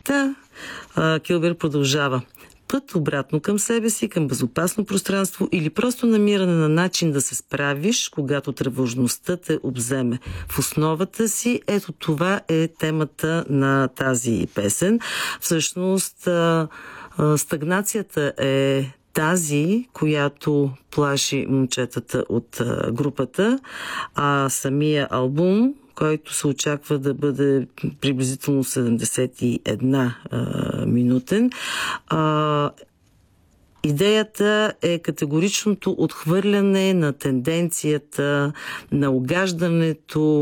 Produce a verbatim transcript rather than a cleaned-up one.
Та, а, Килбер продължава. Път обратно към себе си, към безопасно пространство или просто намиране на начин да се справиш, когато тревожността те обземе. В основата си, ето това е темата на тази песен. Всъщност, а, а, стагнацията е тази, която плаши момчетата от а, групата, а самия албум, който се очаква да бъде приблизително седемдесет и една а, минутен. А, идеята е категоричното отхвърляне на тенденцията на угаждането